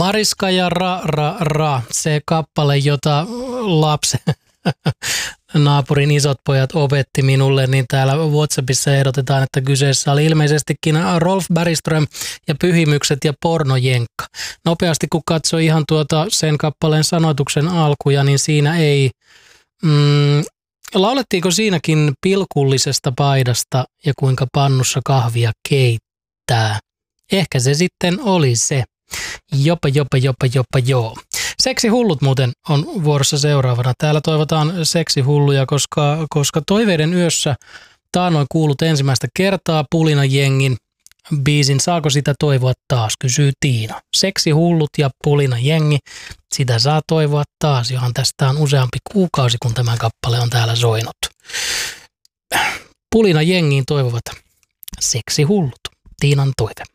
Mariska ja ra, se kappale, jota lapsi, naapurin isot pojat opetti minulle, niin täällä WhatsAppissa ehdotetaan, että kyseessä oli ilmeisestikin Rolf Bergström ja Pyhimykset ja Pornojenkka. Nopeasti kun katsoi ihan sen kappaleen sanoituksen alkuja, niin siinä ei... laulettiinko siinäkin pilkullisesta paidasta ja kuinka pannussa kahvia keittää? Ehkä se sitten oli se. Jopa joo. Seksihullut muuten on vuorossa seuraavana. Täällä toivotaan seksihulluja, koska Toiveiden yössä taannoin kuulut ensimmäistä kertaa Pulina-jengin biisin. Saako sitä toivoa taas, kysyy Tiina. Seksihullut ja Pulina-jengi, sitä saa toivoa taas, johon tästä on useampi kuukausi, kun tämä kappale on täällä soinut. Pulina-jengiin toivovat seksihullut. Tiinan toive.